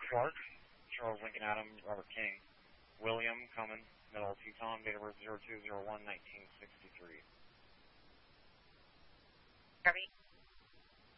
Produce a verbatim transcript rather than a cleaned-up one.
Clark, Charles Lincoln Adam, Robert King. William Cummins, Middle Teton, date of birth zero two zero one nineteen sixty-three.